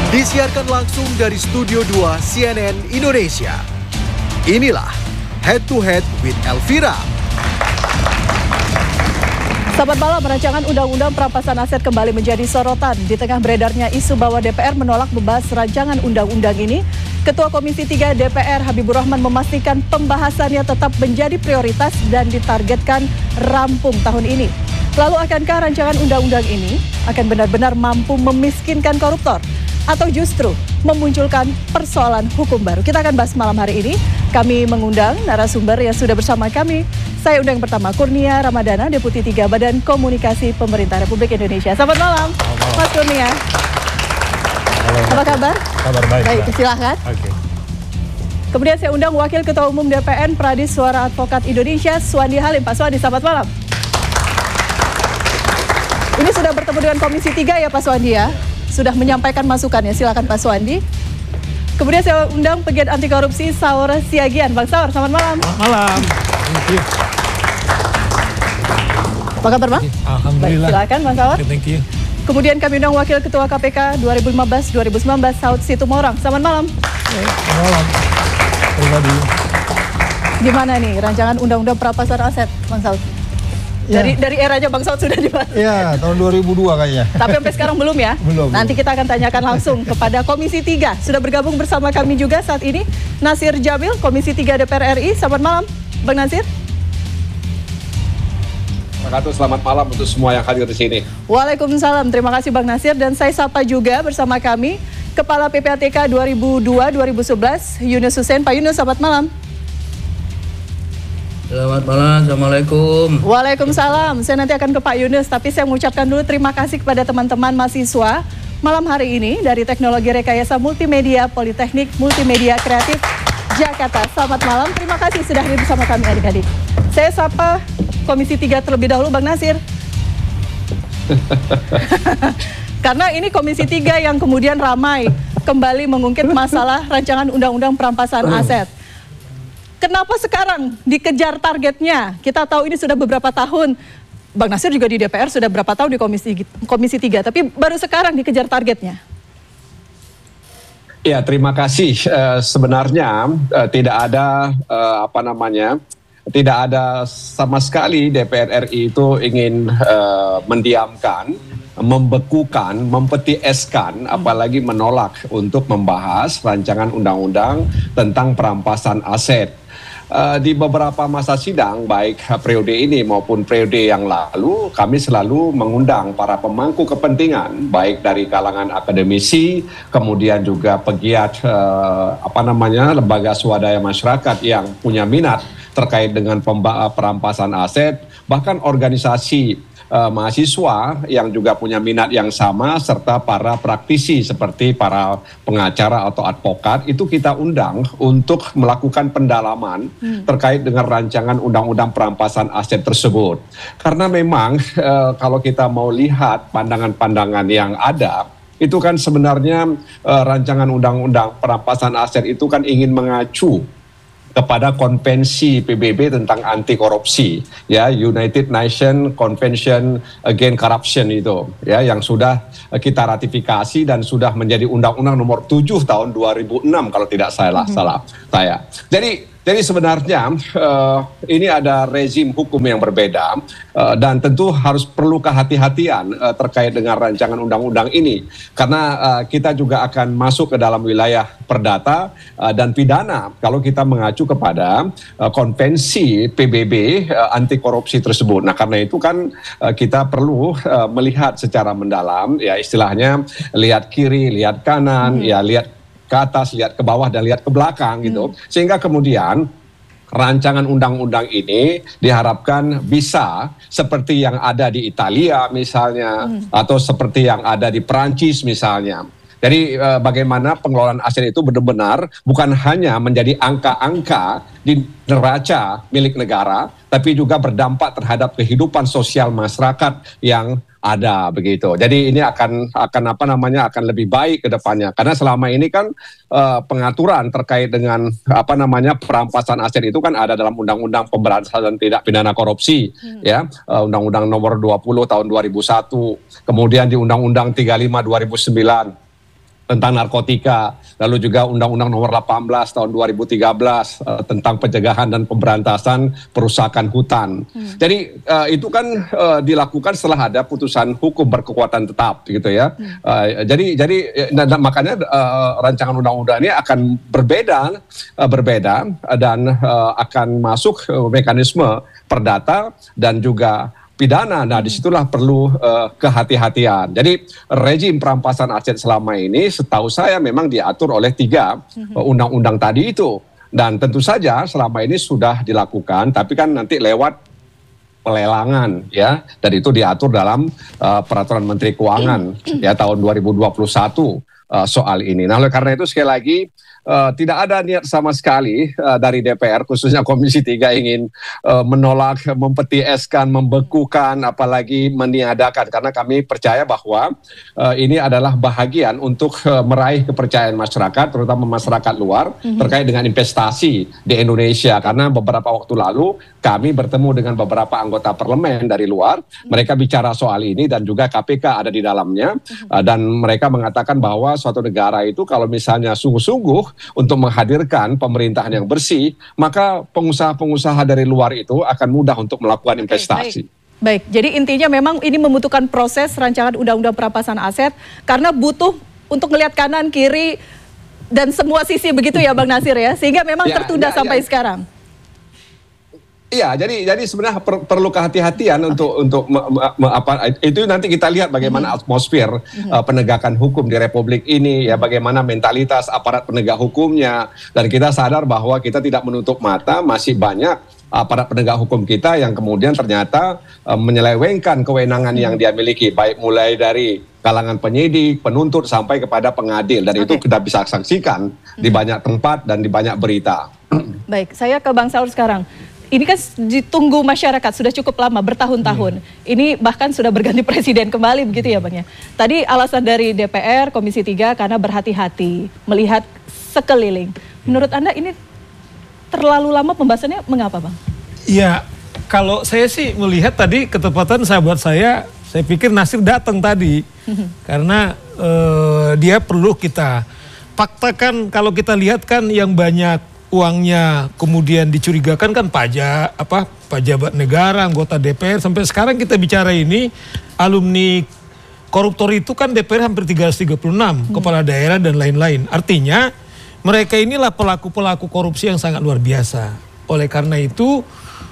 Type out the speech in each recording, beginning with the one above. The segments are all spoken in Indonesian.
Disiarkan langsung dari Studio 2 CNN Indonesia. Inilah Head to Head with Elvira. Selamat malam, rancangan Undang-Undang Perampasan Aset kembali menjadi sorotan. Di tengah beredarnya isu bahwa DPR menolak membahas rancangan undang-undang ini, Ketua Komisi 3 DPR Habibur Rahman memastikan pembahasannya tetap menjadi prioritas dan ditargetkan rampung tahun ini. Lalu akankah rancangan undang-undang ini akan benar-benar mampu memiskinkan koruptor? Atau justru memunculkan persoalan hukum baru? Kita akan bahas malam hari ini. Kami mengundang narasumber yang sudah bersama kami. Saya undang yang pertama, Kurnia Ramadana, Deputi 3 Badan Komunikasi Pemerintah Republik Indonesia. Selamat malam, Mas Kurnia. Halo. Apa kabar? Kabar baik. Baik, silakan. Oke. Kemudian saya undang Wakil Ketua Umum DPN Pradis Suara Advokat Indonesia, Suwandi Halim. Pak Suwandi, selamat malam. Ini sudah bertemu dengan Komisi 3 ya Pak Suwandi ya? Sudah menyampaikan masukannya, silakan Pak Suwandi. Kemudian saya undang pegiat anti korupsi Saur Siagian. Bang Saur, selamat malam. Selamat malam. Thank you. Apa kabar Bang? Alhamdulillah. Baik, silakan Bang Saur. Okay, thank you. Kemudian kami undang Wakil Ketua KPK 2015-2019 Saud Situmorang. Selamat malam. Selamat malam. Pribadi. Gimana nih rancangan Undang-Undang Perampasan Aset, Bang Saud? Ya. Dari eranya Bang Saud sudah dibahas. Ya, tahun 2002 kayaknya. Tapi sampai sekarang belum ya? Belum. Nanti kita akan tanyakan langsung kepada Komisi 3. Sudah bergabung bersama kami juga saat ini Nasir Jamil, Komisi 3 DPR RI. Selamat malam, Bang Nasir. Selamat malam untuk semua yang hadir di sini. Waalaikumsalam, terima kasih Bang Nasir. Dan saya sapa juga bersama kami Kepala PPATK 2002-2011, Yunus Hussein. Pak Yunus, selamat malam. Selamat malam, Assalamualaikum. Waalaikumsalam, saya nanti akan ke Pak Yunus, tapi saya mengucapkan dulu terima kasih kepada teman-teman mahasiswa malam hari ini dari Teknologi Rekayasa Multimedia Politeknik Multimedia Kreatif Jakarta. Selamat malam, terima kasih sudah hadir bersama kami adik-adik. Saya sapa Komisi 3 terlebih dahulu, Bang Nasir. Karena ini Komisi 3 yang kemudian ramai kembali mengungkit masalah rancangan Undang-Undang Perampasan Aset. Kenapa sekarang dikejar targetnya? Kita tahu ini sudah beberapa tahun. Bang Nasir juga di DPR sudah berapa tahun di Komisi 3, tapi baru sekarang dikejar targetnya. Ya, terima kasih. Sebenarnya tidak ada tidak ada sama sekali DPR RI itu ingin mendiamkan, membekukan, mempetieskan, apalagi menolak untuk membahas rancangan undang-undang tentang perampasan aset. Di beberapa masa sidang, baik periode ini maupun periode yang lalu, kami selalu mengundang para pemangku kepentingan, baik dari kalangan akademisi, kemudian juga pegiat lembaga swadaya masyarakat yang punya minat terkait dengan perampasan aset, bahkan organisasi mahasiswa yang juga punya minat yang sama, serta para praktisi seperti para pengacara atau advokat, itu kita undang untuk melakukan pendalaman terkait dengan rancangan undang-undang perampasan aset tersebut. Karena memang kalau kita mau lihat pandangan-pandangan yang ada, itu kan sebenarnya rancangan undang-undang perampasan aset itu kan ingin mengacu kepada konvensi PBB tentang anti korupsi, ya, United Nations Convention Against Corruption itu, ya, yang sudah kita ratifikasi dan sudah menjadi Undang-Undang Nomor 7 tahun 2006 kalau tidak salah saya. Jadi sebenarnya ini ada rezim hukum yang berbeda dan tentu harus perlu kehati-hatian terkait dengan rancangan undang-undang ini, karena kita juga akan masuk ke dalam wilayah perdata dan pidana kalau kita mengacu kepada konvensi PBB anti korupsi tersebut. Nah, karena itu kan kita perlu melihat secara mendalam, ya, istilahnya lihat kiri, lihat kanan, ya, lihat ke atas, lihat ke bawah, dan lihat ke belakang gitu. Sehingga kemudian rancangan undang-undang ini diharapkan bisa seperti yang ada di Italia misalnya, atau seperti yang ada di Perancis misalnya. Jadi bagaimana pengelolaan aset itu benar-benar bukan hanya menjadi angka-angka di neraca milik negara, tapi juga berdampak terhadap kehidupan sosial masyarakat yang ada begitu. Jadi ini akan lebih baik ke depannya, karena selama ini kan pengaturan terkait dengan perampasan aset itu kan ada dalam Undang-Undang Pemberantasan Tindak Pidana Korupsi, ya, Undang-Undang Nomor 20 tahun 2001, kemudian di Undang-Undang 35 2009. tentang narkotika, lalu juga Undang-Undang Nomor 18 tahun 2013 tentang pencegahan dan pemberantasan perusakan hutan. Jadi itu kan dilakukan setelah ada putusan hukum berkekuatan tetap, gitu ya. Jadi makanya rancangan undang-undang ini akan berbeda dan akan masuk mekanisme perdata dan juga pidana. Nah, disitulah perlu kehati-hatian. Jadi rejim perampasan aset selama ini setahu saya memang diatur oleh 3 undang-undang tadi itu. Dan tentu saja selama ini sudah dilakukan, tapi kan nanti lewat pelelangan ya. Dan itu diatur dalam peraturan Menteri Keuangan ya tahun 2021 soal ini. Nah, oleh karena itu sekali lagi tidak ada niat sama sekali dari DPR, khususnya Komisi 3 ingin menolak, mempetieskan, membekukan, apalagi meniadakan. Karena kami percaya bahwa ini adalah bahagian untuk meraih kepercayaan masyarakat, terutama masyarakat luar, terkait dengan investasi di Indonesia. Karena beberapa waktu lalu kami bertemu dengan beberapa anggota parlemen dari luar, mereka bicara soal ini dan juga KPK ada di dalamnya, dan mereka mengatakan bahwa suatu negara itu kalau misalnya sungguh-sungguh untuk menghadirkan pemerintahan yang bersih, maka pengusaha-pengusaha dari luar itu akan mudah untuk melakukan investasi. Baik, jadi intinya memang ini membutuhkan proses rancangan undang-undang perampasan aset karena butuh untuk melihat kanan, kiri, dan semua sisi begitu ya Bang Nasir ya, sehingga memang tertunda sampai sekarang. Iya, jadi sebenarnya perlu kehati-hatian untuk itu nanti kita lihat bagaimana atmosfer penegakan hukum di Republik ini ya, bagaimana mentalitas aparat penegak hukumnya, dan kita sadar bahwa kita tidak menutup mata, masih banyak aparat penegak hukum kita yang kemudian ternyata menyelewengkan kewenangan yang dia miliki, baik mulai dari kalangan penyidik, penuntut sampai kepada pengadil, dan itu kita bisa saksikan di banyak tempat dan di banyak berita. Baik, saya ke Bang Saur sekarang. Ini kan ditunggu masyarakat sudah cukup lama, bertahun-tahun. Ini bahkan sudah berganti presiden kembali begitu ya Bang ya. Tadi alasan dari DPR, Komisi 3 karena berhati-hati melihat sekeliling. Menurut Anda ini terlalu lama pembahasannya, mengapa Bang? Ya, kalau saya sih melihat tadi ketepatan sahabat saya pikir Nasir datang tadi. Karena dia perlu kita faktakan, kalau kita lihat kan yang banyak uangnya kemudian dicurigakan kan pejabat negara, anggota DPR. Sampai sekarang kita bicara ini, alumni koruptor itu kan DPR hampir 336, kepala daerah dan lain-lain. Artinya mereka inilah pelaku-pelaku korupsi yang sangat luar biasa. Oleh karena itu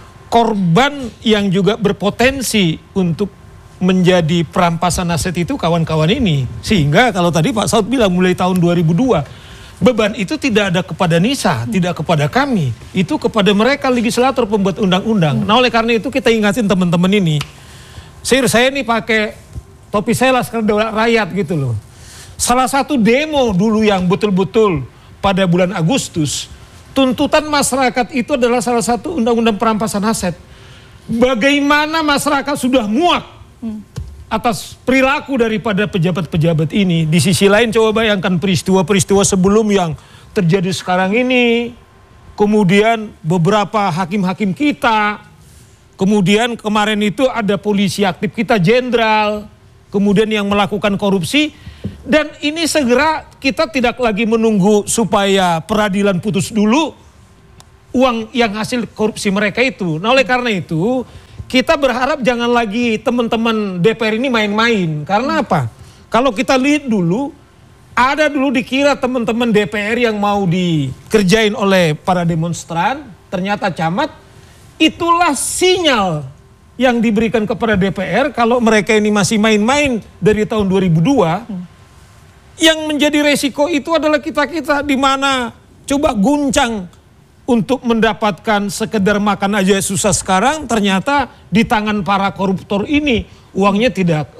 korban yang juga berpotensi untuk menjadi perampasan aset itu kawan-kawan ini. Sehingga kalau tadi Pak Saud bilang mulai tahun 2002, beban itu tidak ada kepada Nisa, tidak kepada kami. Itu kepada mereka legislator pembuat undang-undang. Nah oleh karena itu kita ingatin teman-teman ini. Saya ini pakai topi saya Laskar Daulat Rakyat gitu loh. Salah satu demo dulu yang betul-betul pada bulan Agustus, tuntutan masyarakat itu adalah salah satu undang-undang perampasan aset. Bagaimana masyarakat sudah muak atas perilaku daripada pejabat-pejabat ini. Di sisi lain coba bayangkan peristiwa-peristiwa sebelum yang terjadi sekarang ini. Kemudian beberapa hakim-hakim kita. Kemudian kemarin itu ada polisi aktif kita, jenderal. Kemudian yang melakukan korupsi. Dan ini segera kita tidak lagi menunggu supaya peradilan putus dulu uang yang hasil korupsi mereka itu. Nah oleh karena itu kita berharap jangan lagi teman-teman DPR ini main-main. Karena apa? Kalau kita lihat dulu, ada dulu dikira teman-teman DPR yang mau dikerjain oleh para demonstran, ternyata camat. Itulah sinyal yang diberikan kepada DPR kalau mereka ini masih main-main dari tahun 2002. Yang menjadi resiko itu adalah kita-kita di mana coba guncang untuk mendapatkan sekedar makan aja susah sekarang, ternyata di tangan para koruptor ini uangnya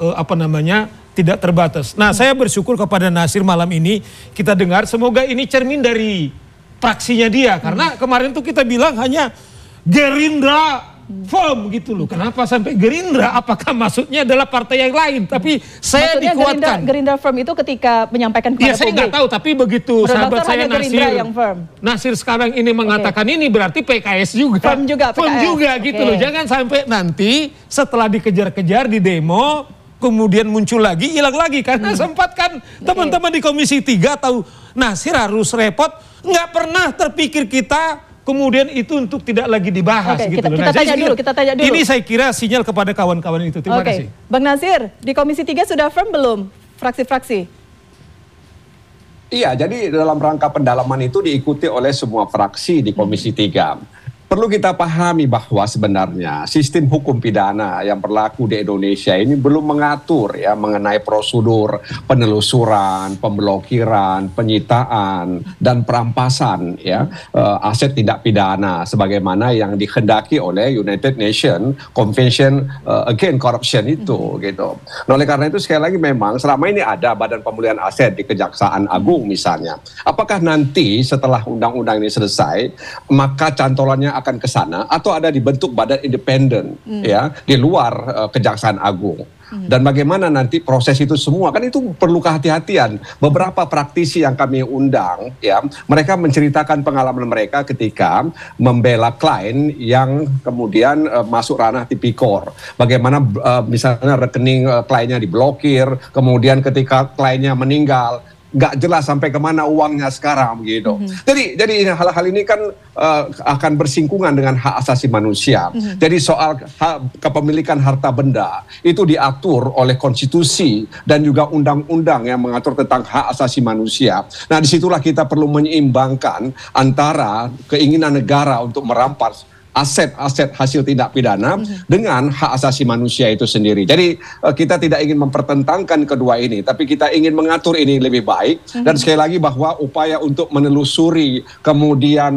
tidak terbatas. Nah saya bersyukur kepada Nasir malam ini kita dengar, semoga ini cermin dari praksinya dia. Karena kemarin tuh kita bilang hanya Gerindra firm gitu loh. Kenapa sampai Gerindra? Apakah maksudnya adalah partai yang lain? Tapi saya maksudnya dikuatkan. Gerindra firm itu ketika menyampaikan kepada publik. Saya nggak tahu, tapi begitu sahabat saya Nasir sekarang ini mengatakan ini berarti PKS juga. Firm juga PKS. Firm juga gitu loh. Jangan sampai nanti setelah dikejar-kejar di demo kemudian muncul lagi, hilang lagi. Karena sempat kan teman-teman di Komisi 3 tahu Nasir harus repot, nggak pernah terpikir kita kemudian itu untuk tidak lagi dibahas gitu loh. Kita tanya dulu. Ini saya kira sinyal kepada kawan-kawan itu. Terima kasih. Bang Nasir, di Komisi 3 sudah firm belum fraksi-fraksi? Iya, jadi dalam rangka pendalaman itu diikuti oleh semua fraksi di Komisi 3. Perlu kita pahami bahwa sebenarnya sistem hukum pidana yang berlaku di Indonesia ini belum mengatur ya mengenai prosedur penelusuran, pemblokiran, penyitaan dan perampasan ya aset tindak pidana sebagaimana yang dikehendaki oleh United Nations Convention Against Corruption itu gitu. Nah, oleh karena itu sekali lagi memang selama ini ada Badan Pemulihan Aset di Kejaksaan Agung misalnya. Apakah nanti setelah undang-undang ini selesai maka cantolannya akan ke sana atau ada dibentuk badan independen ya di luar Kejaksaan Agung. Dan bagaimana nanti proses itu semua kan itu perlu kehati-hatian. Beberapa praktisi yang kami undang ya mereka menceritakan pengalaman mereka ketika membela klien yang kemudian masuk ranah tipikor. Bagaimana misalnya rekening kliennya diblokir, kemudian ketika kliennya meninggal nggak jelas sampai kemana uangnya sekarang gitu. Jadi hal-hal ini kan akan bersinggungan dengan hak asasi manusia. Jadi soal kepemilikan harta benda itu diatur oleh konstitusi dan juga undang-undang yang mengatur tentang hak asasi manusia. Nah, disitulah kita perlu menyeimbangkan antara keinginan negara untuk merampas aset-aset hasil tindak pidana dengan hak asasi manusia itu sendiri. Jadi kita tidak ingin mempertentangkan kedua ini, tapi kita ingin mengatur ini lebih baik. Dan sekali lagi bahwa upaya untuk menelusuri, kemudian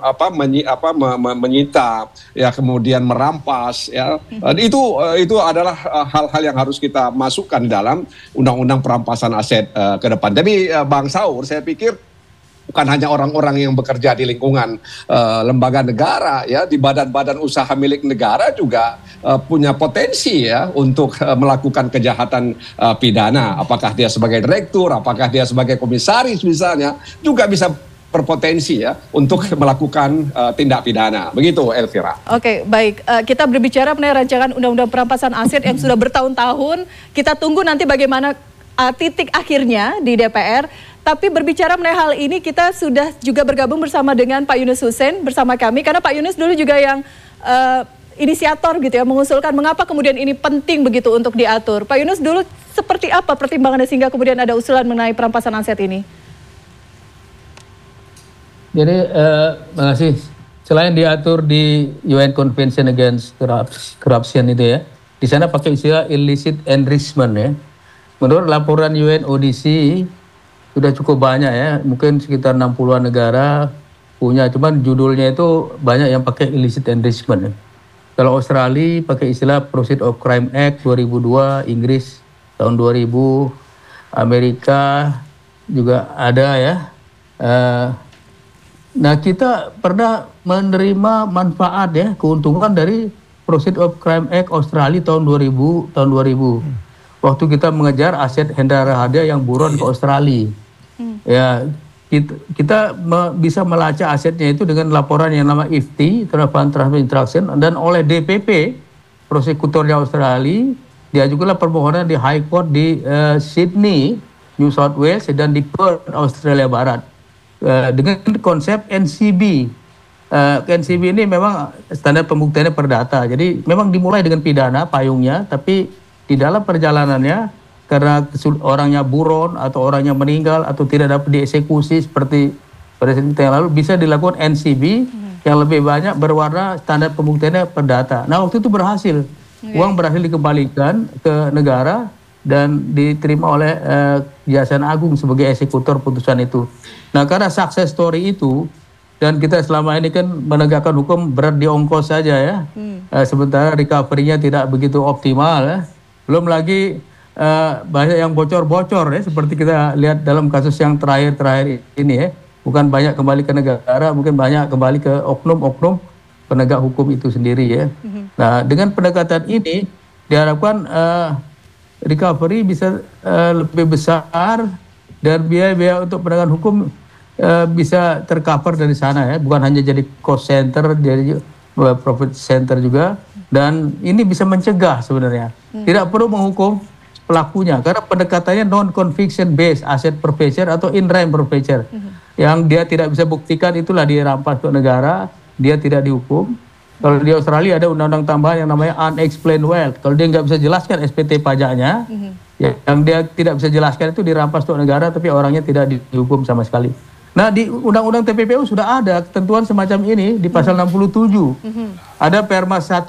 menyita, ya kemudian merampas, ya itu adalah hal-hal yang harus kita masukkan dalam undang-undang perampasan aset ke depan. Tapi Bang Saur, saya pikir bukan hanya orang-orang yang bekerja di lingkungan lembaga negara ya di badan-badan usaha milik negara juga punya potensi ya untuk melakukan kejahatan pidana. Apakah dia sebagai direktur, apakah dia sebagai komisaris misalnya juga bisa berpotensi ya untuk melakukan tindak pidana. Begitu Elvira. Oke, baik. Kita berbicara mengenai rancangan undang-undang perampasan aset yang sudah bertahun-tahun. Kita tunggu nanti bagaimana titik akhirnya di DPR. Tapi berbicara mengenai hal ini, kita sudah juga bergabung bersama dengan Pak Yunus Hussein bersama kami. Karena Pak Yunus dulu juga yang inisiator gitu ya, mengusulkan mengapa kemudian ini penting begitu untuk diatur. Pak Yunus dulu seperti apa pertimbangannya sehingga kemudian ada usulan mengenai perampasan aset ini? Jadi, makasih. Selain diatur di UN Convention Against Corruption itu ya, di sana pakai istilah illicit enrichment ya. Menurut laporan UNODC, sudah cukup banyak ya, mungkin sekitar 60-an negara punya, cuman judulnya itu banyak yang pakai illicit enrichment. Kalau Australia pakai istilah Proceeds of Crime Act 2002, Inggris tahun 2000, Amerika juga ada ya. Nah kita pernah menerima manfaat ya, keuntungan dari Proceeds of Crime Act Australia tahun 2000. Waktu kita mengejar aset Hendra Rahadiah yang buron ke Australia. Ya, kita bisa melacak asetnya itu dengan laporan yang nama IFTI, Transfer Interaction, dan oleh DPP, prosekutornya Australia, diajukanlah permohonan di High Court di Sydney, New South Wales, dan di Perth, Australia Barat. Dengan konsep NCB. NCB ini memang standar pembuktiannya perdata, jadi memang dimulai dengan pidana payungnya, tapi di dalam perjalanannya karena orangnya buron atau orangnya meninggal atau tidak dapat dieksekusi seperti pada saat yang lalu bisa dilakukan NCB yang lebih banyak berwarna standar pembuktiannya perdata. Nah waktu itu berhasil, uang berhasil dikembalikan ke negara dan diterima oleh Kejaksaan Agung sebagai eksekutor putusan itu. Nah karena success story itu dan kita selama ini kan menegakkan hukum berat di ongkos saja ya, sementara recovery-nya tidak begitu optimal ya. Belum lagi banyak yang bocor-bocor ya, seperti kita lihat dalam kasus yang terakhir ini ya. Bukan banyak kembali ke negara, mungkin banyak kembali ke oknum-oknum penegak hukum itu sendiri ya. Nah dengan pendekatan ini diharapkan recovery bisa lebih besar dan biaya-biaya untuk penegakan hukum bisa tercover dari sana ya. Bukan hanya jadi cost center, jadi profit center juga. Dan ini bisa mencegah sebenarnya. Tidak perlu menghukum, pelakunya, karena pendekatannya non-conviction based asset forfeiture atau in rem forfeiture. Yang dia tidak bisa buktikan itulah dirampas untuk negara, dia tidak dihukum. Kalau di Australia ada undang-undang tambahan yang namanya unexplained wealth. Kalau dia nggak bisa jelaskan SPT pajaknya, yang dia tidak bisa jelaskan itu dirampas untuk negara, tapi orangnya tidak dihukum sama sekali. Nah, di Undang-Undang TPPU sudah ada ketentuan semacam ini di pasal 67. Ada Permas 1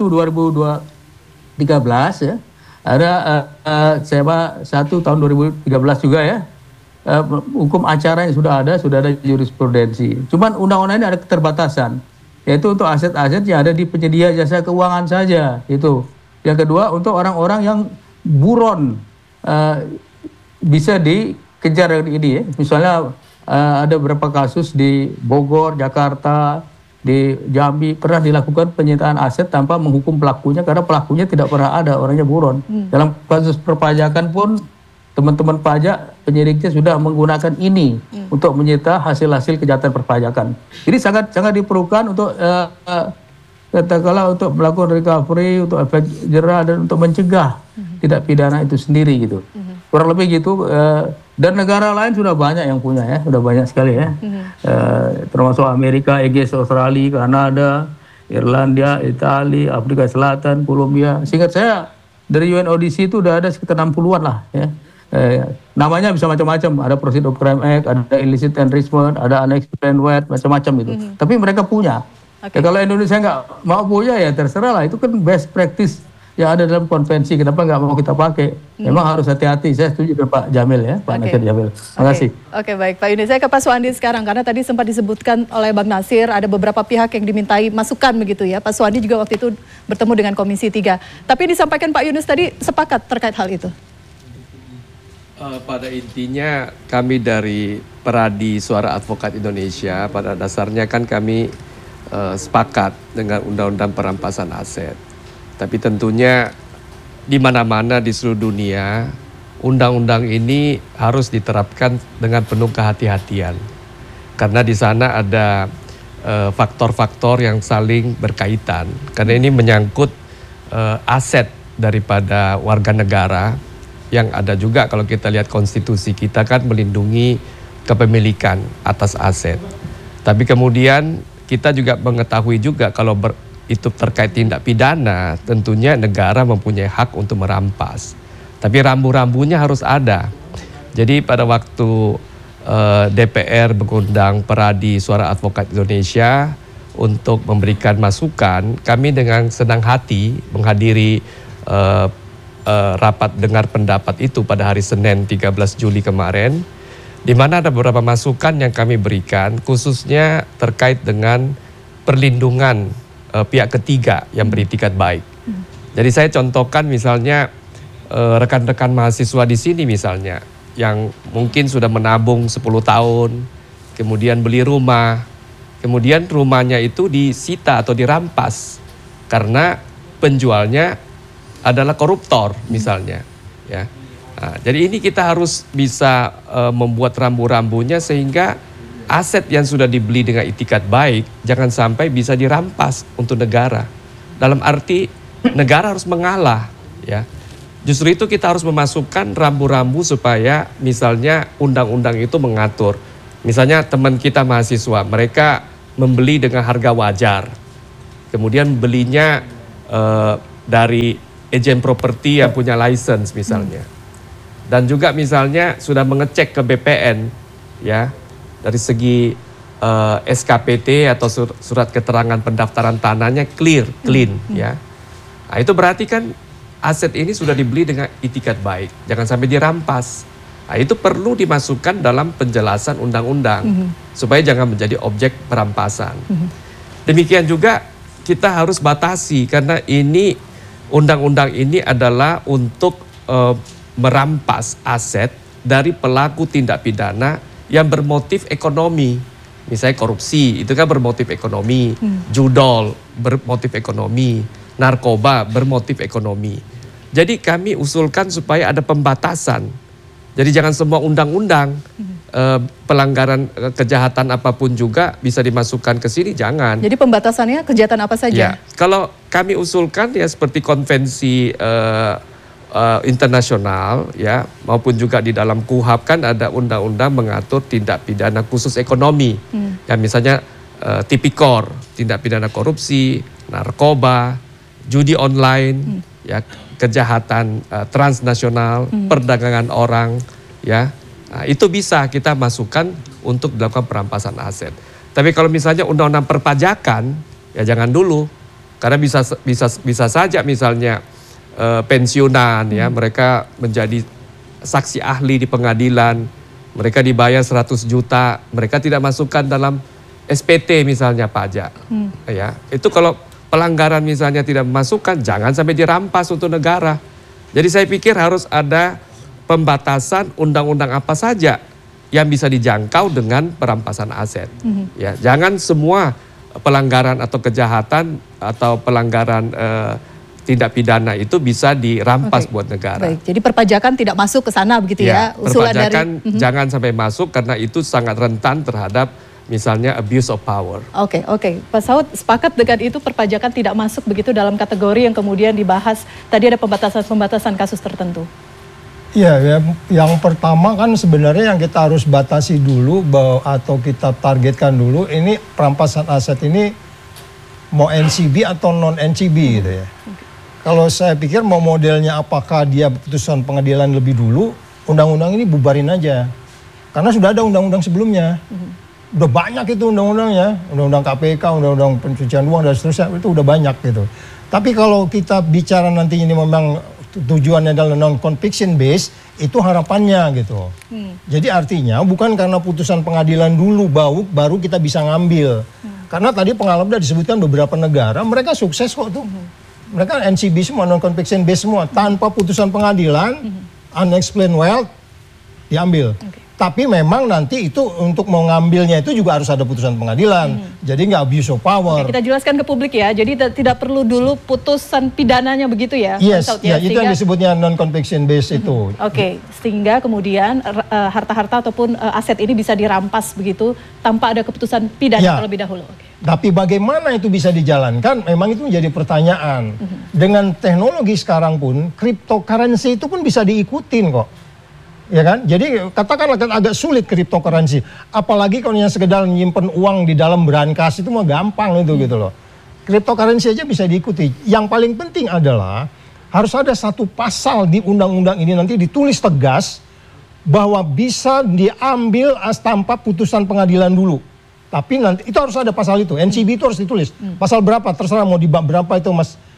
2013 ya. Ada SEMA 1 tahun 2013 juga ya. Hukum acara yang sudah ada jurisprudensi. Cuman undang-undang ini ada keterbatasan, yaitu untuk aset-aset yang ada di penyedia jasa keuangan saja. Itu. Yang kedua, untuk orang-orang yang buron bisa dikejar dengan ini ya. Misalnya ada beberapa kasus di Bogor, Jakarta, di Jambi pernah dilakukan penyitaan aset tanpa menghukum pelakunya karena pelakunya tidak pernah ada, orangnya buron. Dalam kasus perpajakan pun teman-teman pajak penyidiknya sudah menggunakan ini untuk menyita hasil-hasil kejahatan perpajakan. Jadi sangat diperlukan untuk katakanlah untuk melakukan recovery, untuk efek jerah dan untuk mencegah tidak pidana itu sendiri gitu. Kurang lebih gitu. Dan negara lain sudah banyak yang punya ya, sudah banyak sekali ya. Termasuk Amerika, Inggris, Australia, Kanada, Irlandia, Italia, Afrika Selatan, Kolombia. Seingat saya dari UNODC itu udah ada sekitar 60-an lah ya. Namanya bisa macam-macam, ada Proceeds of Crime Act, ada Illicit Enrichment, ada Unexplained Wealth, macam-macam gitu. Tapi mereka punya. Ya, kalau Indonesia nggak mau punya ya terserah lah, itu kan best practice yang ada dalam konvensi, kenapa nggak mau kita pakai? Memang harus hati-hati, saya setuju dengan Pak Jamil ya, Pak Nasir Jamil. Terima kasih. Oke, baik Pak Yuni, saya ke Pak Suwandi sekarang, karena tadi sempat disebutkan oleh Bang Nasir, ada beberapa pihak yang dimintai masukan begitu ya, Pak Suwandi juga waktu itu bertemu dengan Komisi 3. Tapi disampaikan Pak Yunus tadi sepakat terkait hal itu? Pada intinya kami dari Peradi Suara Advokat Indonesia, pada dasarnya kan kami sepakat dengan Undang-Undang Perampasan Aset. Tapi tentunya di mana-mana di seluruh dunia, undang-undang ini harus diterapkan dengan penuh kehati-hatian. Karena di sana ada faktor-faktor yang saling berkaitan. Karena ini menyangkut aset daripada warga negara yang ada juga kalau kita lihat konstitusi kita kan melindungi kepemilikan atas aset. Tapi kemudian kita juga mengetahui juga kalau itu terkait tindak pidana, tentunya negara mempunyai hak untuk merampas. Tapi rambu-rambunya harus ada. Jadi pada waktu DPR mengundang Peradi Suara Advokat Indonesia untuk memberikan masukan, kami dengan senang hati menghadiri rapat dengar pendapat itu pada hari Senin 13 Juli kemarin, di mana ada beberapa masukan yang kami berikan, khususnya terkait dengan perlindungan pihak ketiga yang beritikat baik. Jadi saya contohkan misalnya rekan-rekan mahasiswa di sini misalnya, yang mungkin sudah menabung 10 tahun, kemudian beli rumah, kemudian rumahnya itu disita atau dirampas karena penjualnya adalah koruptor misalnya. Ya. Nah, jadi ini kita harus bisa membuat rambu-rambunya sehingga aset yang sudah dibeli dengan itikat baik jangan sampai bisa dirampas untuk negara. Dalam arti negara harus mengalah, ya. Justru itu kita harus memasukkan rambu-rambu supaya misalnya undang-undang itu mengatur. Misalnya teman kita mahasiswa, mereka membeli dengan harga wajar. Kemudian belinya dari agen properti yang punya license misalnya. Dan juga misalnya sudah mengecek ke BPN, ya, dari segi SKPT atau surat keterangan pendaftaran tanahnya clean, ya. Nah, itu berarti kan aset ini sudah dibeli dengan itikat baik, jangan sampai dirampas. Nah, itu perlu dimasukkan dalam penjelasan undang-undang supaya jangan menjadi objek perampasan. Demikian juga kita harus batasi karena ini undang-undang ini adalah untuk merampas aset dari pelaku tindak pidana yang bermotif ekonomi. Misalnya korupsi, itu kan bermotif ekonomi. Judol bermotif ekonomi. Narkoba bermotif ekonomi. Jadi kami usulkan supaya ada pembatasan. Jadi jangan semua undang-undang pelanggaran kejahatan apapun juga bisa dimasukkan ke sini, jangan. Jadi pembatasannya kejahatan apa saja? Ya, kalau kami usulkan ya seperti konvensi internasional ya maupun juga di dalam KUHP kan ada undang-undang mengatur tindak pidana khusus ekonomi. Ya misalnya tipikor, tindak pidana korupsi, narkoba, judi online, ya kejahatan transnasional, perdagangan orang, ya. Nah, itu bisa kita masukkan untuk dilakukan perampasan aset. Tapi kalau misalnya undang-undang perpajakan, ya jangan dulu, karena bisa saja misalnya pensiunan, ya mereka menjadi saksi ahli di pengadilan, mereka dibayar 100 juta, mereka tidak masukkan dalam SPT misalnya pajak, ya itu kalau pelanggaran misalnya tidak memasukkan, jangan sampai dirampas untuk negara. Jadi saya pikir harus ada pembatasan undang-undang apa saja yang bisa dijangkau dengan perampasan aset. Ya, jangan semua pelanggaran atau kejahatan atau pelanggaran tindak pidana itu bisa dirampas buat negara. Baik, jadi perpajakan tidak masuk ke sana begitu ya? Usulan perpajakan dari, jangan sampai masuk karena itu sangat rentan terhadap misalnya abuse of power. Oke. Pak Saud sepakat dengan itu, perpajakan tidak masuk begitu dalam kategori yang kemudian dibahas. Tadi ada pembatasan kasus tertentu. Iya, yang pertama kan sebenarnya yang kita harus batasi dulu atau kita targetkan dulu ini perampasan aset ini mau NCB atau non NCB gitu ya. Kalau saya pikir mau modelnya apakah dia putusan pengadilan lebih dulu, undang-undang ini bubarin aja. Karena sudah ada undang-undang sebelumnya. Udah banyak itu undang-undangnya, undang-undang KPK, undang-undang pencucian uang dan seterusnya, itu udah banyak gitu. Tapi kalau kita bicara nanti ini memang tujuannya adalah non-conviction based, itu harapannya gitu. Jadi artinya bukan karena putusan pengadilan dulu baru kita bisa ngambil. Karena tadi pengalaman sudah disebutkan beberapa negara, mereka sukses kok tuh. Mereka NCB semua, non-conviction based semua. Tanpa putusan pengadilan, unexplained wealth, diambil. Tapi memang nanti itu untuk mengambilnya itu juga harus ada putusan pengadilan. Jadi nggak abuse of power. Kita jelaskan ke publik ya. Jadi tidak perlu dulu putusan pidananya begitu ya? Yes, ya, itu yang disebutnya non-conviction based itu. Sehingga kemudian harta-harta ataupun aset ini bisa dirampas begitu tanpa ada keputusan pidana terlebih dahulu. Tapi bagaimana itu bisa dijalankan? Memang itu menjadi pertanyaan. Dengan teknologi sekarang pun, cryptocurrency itu pun bisa diikutin kok. Ya kan? Jadi katakanlah agak sulit cryptocurrency. Apalagi kalau yang sekedar nyimpen uang di dalam brankas itu mah gampang itu gitu loh. Cryptocurrency aja bisa diikuti. Yang paling penting adalah harus ada satu pasal di undang-undang ini nanti ditulis tegas bahwa bisa diambil tanpa putusan pengadilan dulu. Tapi nanti itu harus ada pasal itu. NCB itu harus ditulis. Pasal berapa? Terserah mau di bab berapa itu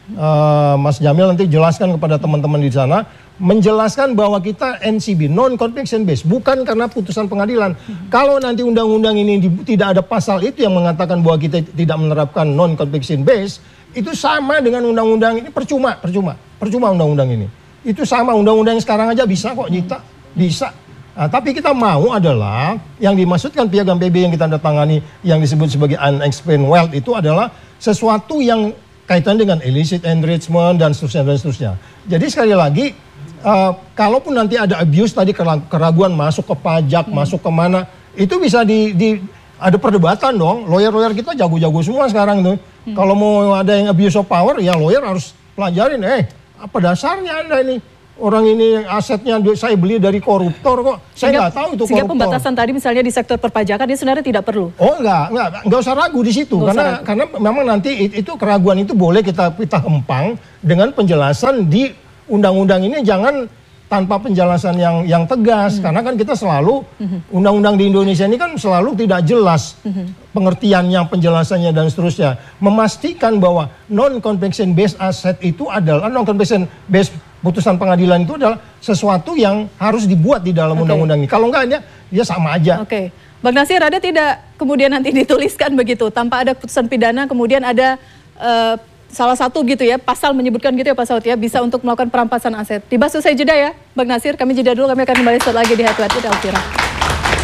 Mas Jamil nanti jelaskan kepada teman-teman di sana. Menjelaskan bahwa kita NCB, non-conviction based, bukan karena putusan pengadilan. Kalau nanti undang-undang ini tidak ada pasal itu yang mengatakan bahwa kita tidak menerapkan non-conviction based, itu sama dengan undang-undang ini, percuma undang-undang ini. Itu sama, undang-undang yang sekarang aja bisa kok nyita, bisa. Nah, tapi kita mau adalah yang dimaksudkan piagam PB yang kita tangani yang disebut sebagai unexplained wealth itu adalah sesuatu yang kaitan dengan illicit enrichment dan seterusnya. Jadi sekali lagi, kalaupun nanti ada abuse tadi, keraguan masuk ke pajak, masuk ke mana, itu bisa ada perdebatan dong. Lawyer-lawyer kita jago-jago semua sekarang tuh. Kalau mau ada yang abuse of power, ya lawyer harus pelajarin. Apa dasarnya Anda ini? Orang ini asetnya saya beli dari koruptor kok. Saya nggak tahu itu koruptor. Sehingga pembatasan tadi misalnya di sektor perpajakan ini sebenarnya tidak perlu. Oh nggak usah ragu di situ. Karena memang nanti itu keraguan itu boleh kita hempang dengan penjelasan di undang-undang ini, jangan tanpa penjelasan yang tegas. Karena kan kita selalu undang-undang di Indonesia ini kan selalu tidak jelas pengertiannya, penjelasannya dan seterusnya. Memastikan bahwa non-conviction based asset itu adalah non-conviction based putusan pengadilan itu adalah sesuatu yang harus dibuat di dalam undang-undang ini. Kalau enggak dia sama aja. Bang Nasir, ada tidak kemudian nanti dituliskan begitu tanpa ada putusan pidana, kemudian ada salah satu gitu ya, pasal menyebutkan gitu ya Pak Saud ya, bisa untuk melakukan perampasan aset. Dibahas usai jeda ya Bang Nasir, kami jeda dulu, kami akan kembali setelah lagi di Head to Head with Elvira.